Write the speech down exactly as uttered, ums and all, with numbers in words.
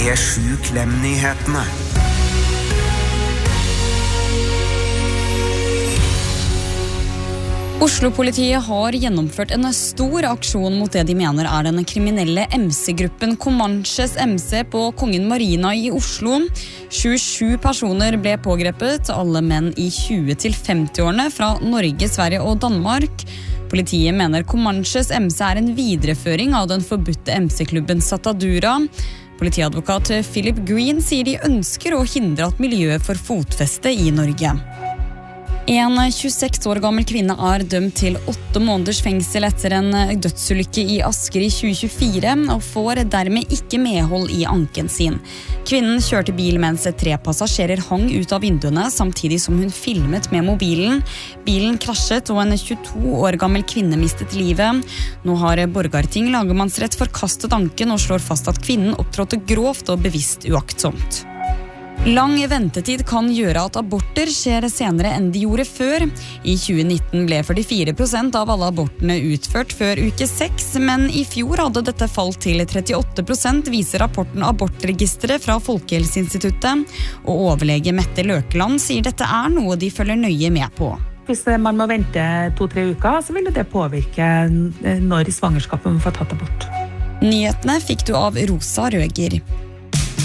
P sju Klem-nyhetene. Oslo-politiet har gjennomført en stor aksjon mot det de mener er den kriminelle M C-gruppen Comanches M C på Kongen Marina i Oslo. tjuesju personer ble pågrepet, alle menn i tjue til femti-årene fra Norge, Sverige og Danmark. Politiet mener Comanches M C er en videreføring av den forbudte M C-klubben Satadura. Politiadvokat Philip Green sier de ønsker å hindre at miljøet får fotfeste i Norge. En tjueseks år gammel kvinne er dømt til åtte måneders fengsel etter en dødsulykke i Asker i tjue tjuefire og får dermed ikke medhold i anken sin. Kvinnen kjørte bil mens tre passasjerer hang ut av vinduene samtidig som hun filmet med mobilen. Bilen krasjet og en tjueto år gammel kvinne mistet livet. Nå har Borgarting lagmannsrett forkastet anken og slår fast at kvinnen opptrådte grovt og bevisst uaktsomt. Lang ventetid kan gjøre at aborter skjer senere enn de gjorde før. I tjue nitten ble førtifire prosent av alle abortene utført før uke seks, men i fjor hadde dette falt til trettiåtte prosent, viser rapporten Abortregisteret fra Folkehelseinstituttet. Og overlege Mette Løkeland sier dette er noe de følger nøye med på. Hvis man må vente to-tre uker, så vil det påvirke når svangerskapet må få tatt abort. Nyhetene fikk du av Rosa Røger.